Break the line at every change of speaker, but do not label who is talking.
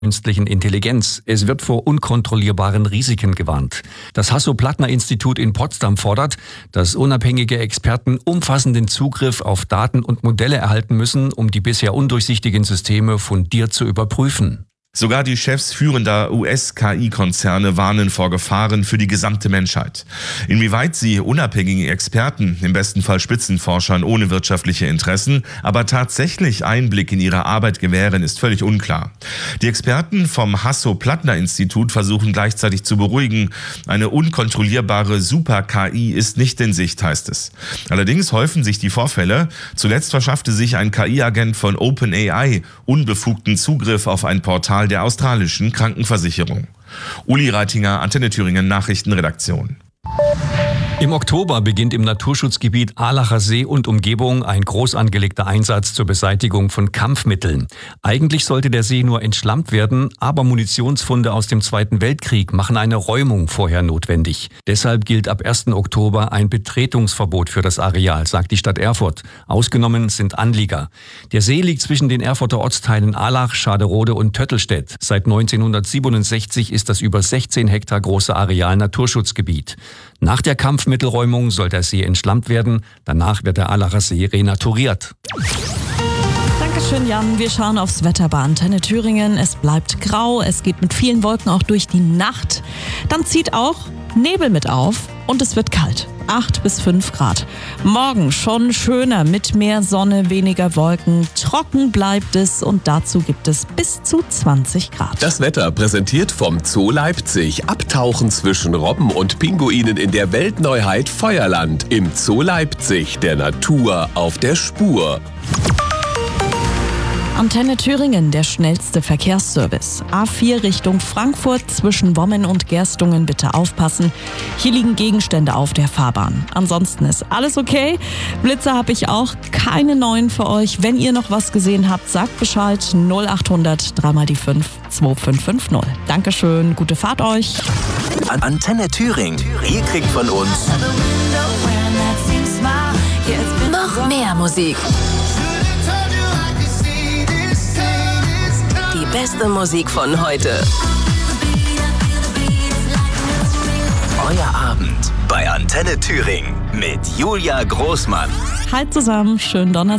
künstlichen Intelligenz. Es wird vor unkontrollierbaren Risiken gewarnt. Das Hasso-Plattner-Institut in Potsdam fordert, dass unabhängige Experten umfassenden Zugriff auf Daten und Modelle erhalten müssen, um die bisher undurchsichtigen Systeme fundiert zu überprüfen.
Sogar die Chefs führender US-KI-Konzerne warnen vor Gefahren für die gesamte Menschheit. Inwieweit sie unabhängigen Experten, im besten Fall Spitzenforschern ohne wirtschaftliche Interessen, aber tatsächlich Einblick in ihre Arbeit gewähren, ist völlig unklar. Die Experten vom Hasso-Plattner-Institut versuchen gleichzeitig zu beruhigen. Eine unkontrollierbare Super-KI ist nicht in Sicht, heißt es. Allerdings häufen sich die Vorfälle. Zuletzt verschaffte sich ein KI-Agent von OpenAI unbefugten Zugriff auf ein Portal der australischen Krankenversicherung. Uli Reitinger, Antenne Thüringen Nachrichtenredaktion.
Im Oktober beginnt im Naturschutzgebiet Aalacher See und Umgebung ein groß angelegter Einsatz zur Beseitigung von Kampfmitteln. Eigentlich sollte der See nur entschlammt werden, aber Munitionsfunde aus dem Zweiten Weltkrieg machen eine Räumung vorher notwendig. Deshalb gilt ab 1. Oktober ein Betretungsverbot für das Areal, sagt die Stadt Erfurt. Ausgenommen sind Anlieger. Der See liegt zwischen den Erfurter Ortsteilen Ahlach, Schaderode und Töttelstedt. Seit 1967 ist das über 16 Hektar große Areal Naturschutzgebiet. Nach der Kampfmittelräumung soll der See entschlammt werden. Danach wird der Aalacher See renaturiert.
Dankeschön, Jan. Wir schauen aufs Wetter bei Antenne Thüringen. Es bleibt grau, es geht mit vielen Wolken auch durch die Nacht. Dann zieht auch Nebel mit auf und es wird kalt. 8 bis 5 Grad. Morgen schon schöner mit mehr Sonne, weniger Wolken. Trocken bleibt es und dazu gibt es bis zu 20 Grad.
Das Wetter präsentiert vom Zoo Leipzig. Abtauchen zwischen Robben und Pinguinen in der Weltneuheit Feuerland. Im Zoo Leipzig, der Natur auf der Spur.
Antenne Thüringen, der schnellste Verkehrsservice. A4 Richtung Frankfurt zwischen Wommen und Gerstungen bitte aufpassen. Hier liegen Gegenstände auf der Fahrbahn. Ansonsten ist alles okay. Blitzer habe ich auch, keine neuen für euch. Wenn ihr noch was gesehen habt, sagt Bescheid. 0800 3 die 5 2550. Dankeschön, gute Fahrt euch.
Antenne Thüringen. Ihr kriegt von uns
noch mehr Musik. Die beste Musik von heute.
Euer Abend bei Antenne Thüringen mit Julia Großmann.
Hi zusammen, schönen Donnerstag.